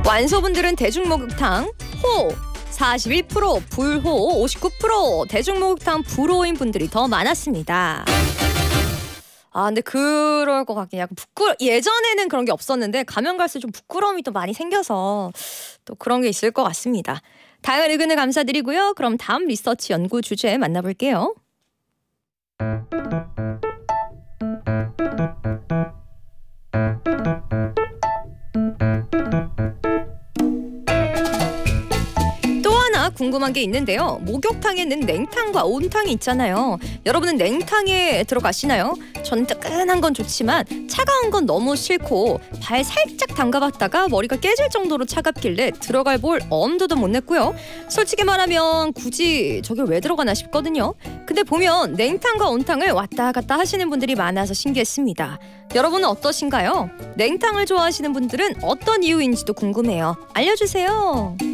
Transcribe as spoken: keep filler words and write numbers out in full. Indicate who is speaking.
Speaker 1: 완소분들은 대중목욕탕 호 사십일 퍼센트, 불호 오십구 퍼센트, 대중목욕탕 불호인 분들이 더 많았습니다. 아 근데 그럴 것 같긴 약간 부끄러 예전에는 그런 게 없었는데 가면 갈수록 좀 부끄러움이 또 많이 생겨서 또 그런 게 있을 것 같습니다. 다양한 의견을 감사드리고요. 그럼 다음 리서치 연구 주제 만나볼게요. 궁금한 게 있는데요. 목욕탕에는 냉탕과 온탕이 있잖아요. 여러분은 냉탕에 들어가시나요? 전 뜨끈한 건 좋지만 차가운 건 너무 싫고 발 살짝 담가봤다가 머리가 깨질 정도로 차갑길래 들어갈 볼 엄두도 못 냈고요. 솔직히 말하면 굳이 저길 왜 들어가나 싶거든요. 근데 보면 냉탕과 온탕을 왔다 갔다 하시는 분들이 많아서 신기했습니다. 여러분은 어떠신가요? 냉탕을 좋아하시는 분들은 어떤 이유인지도 궁금해요. 알려주세요.